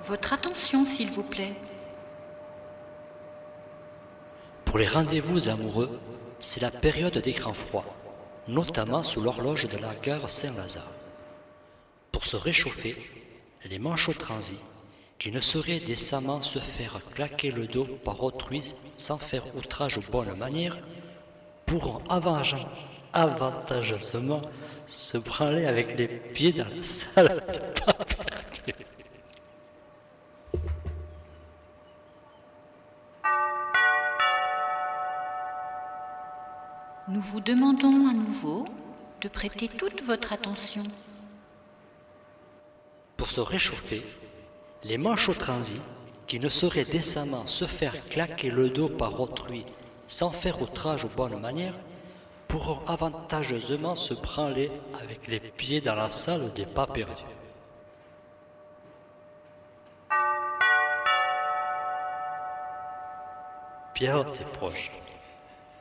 Votre attention, s'il vous plaît. Pour les rendez-vous amoureux, c'est la période des grands froids, notamment sous l'horloge de la gare Saint-Lazare. Pour se réchauffer, les manchots transis, qui ne sauraient décemment se faire claquer le dos par autrui sans faire outrage aux bonnes manières, pourront avantageusement se branler avec les pieds dans la salle de pas perdu. Nous vous demandons à nouveau de prêter toute votre attention. Pour se réchauffer, les manchots transis, qui ne sauraient décemment se faire claquer le dos par autrui sans faire outrage aux bonnes manières, pourront avantageusement se branler avec les pieds dans la salle des pas perdus. Pierre, t'es proche.